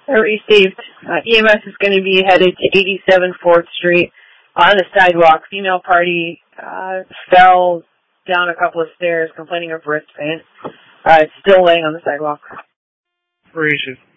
I received. EMS is going to be headed to 87 4th Street on the sidewalk. Female party fell down a couple of stairs complaining of wrist pain. It's still laying on the sidewalk. Where is she?